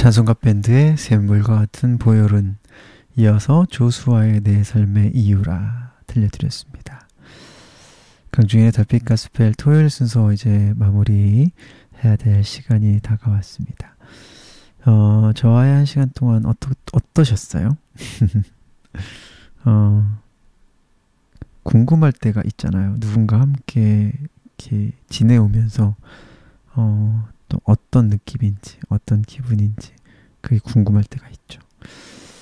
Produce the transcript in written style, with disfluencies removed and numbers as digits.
찬송가 밴드의 샘물과 같은 보혈은 이어서 조수아의 내 삶의 이유라 들려드렸습니다. 강중인의 달빛 가스펠 토요일 순서 이제 마무리 해야 될 시간이 다가왔습니다. 저와의 한 시간 동안 어떠셨어요? 궁금할 때가 있잖아요. 누군가 함께 이렇게 지내오면서 또 어떤 느낌인지 어떤 기분인지 그게 궁금할 때가 있죠.